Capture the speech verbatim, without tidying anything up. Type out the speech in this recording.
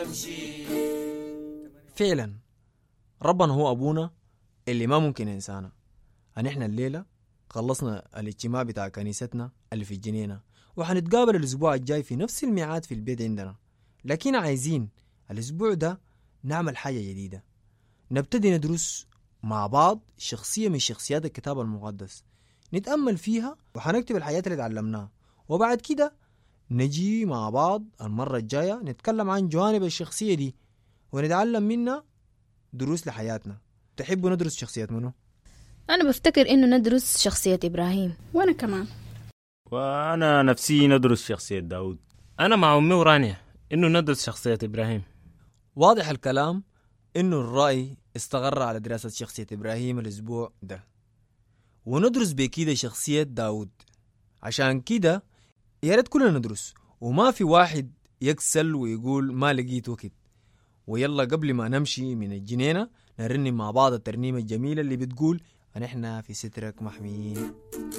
فعلا ربنا هو أبونا اللي ما ممكن إنسانا. أن إحنا الليلة خلصنا الاجتماع بتاع كنيستنا اللي في الجنينة، وحنتقابل الأسبوع الجاي في نفس الميعاد في البيت عندنا. لكن عايزين الأسبوع ده نعمل حاجة جديدة، نبتدي ندرس مع بعض شخصية من شخصيات الكتاب المقدس، نتأمل فيها وحنكتب الحاجات اللي تعلمناها، وبعد كده نجي مع بعض المرة الجاية نتكلم عن جوانب الشخصية دي ونتعلم منها دروس لحياتنا. تحبوا ندرس شخصيات منه؟ أنا بفتكر إنه ندرس شخصية إبراهيم. وأنا كمان. وأنا نفسي ندرس شخصية داود. أنا مع أمي ورانيا إنه ندرس شخصية إبراهيم. واضح الكلام إنه الرأي استقر على دراسة شخصية إبراهيم الأسبوع ده، وندرس بكده شخصية داود. عشان كده يا ريت كلنا ندرس وما في واحد يكسل ويقول ما لقيت وقت. ويلا قبل ما نمشي من الجنينة نرنم مع بعض الترنيمة الجميلة اللي بتقول أن إحنا في سترك محميين.